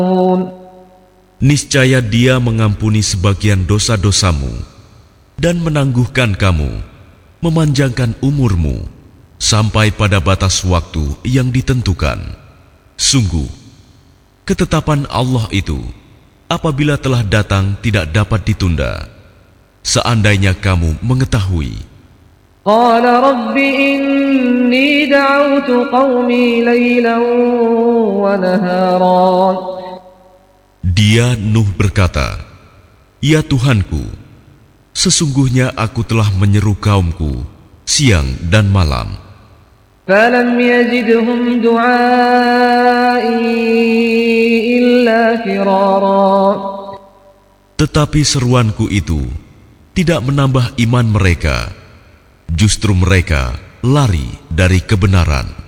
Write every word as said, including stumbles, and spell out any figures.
Niscaya Dia mengampuni sebagian dosa-dosamu dan menangguhkan kamu, memanjangkan umurmu sampai pada batas waktu yang ditentukan. Sungguh, ketetapan Allah itu apabila telah datang tidak dapat ditunda. Seandainya kamu mengetahui. Qala rabbi inni da'awtu qawmi laylan wa naharan. Dia Nuh berkata, "Ya Tuhanku, sesungguhnya aku telah menyeru kaumku siang dan malam. Falam yazidhum du'ai illa firara." Tetapi seruanku itu tidak menambah iman mereka, justru mereka lari dari kebenaran.